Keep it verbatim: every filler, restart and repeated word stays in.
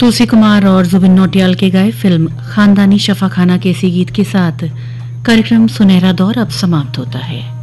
तुलसी कुमार और जुबिन नौटियाल के गाए फिल्म खानदानी शफा खाना के इसी गीत के साथ कार्यक्रम सुनहरा दौर अब समाप्त होता है।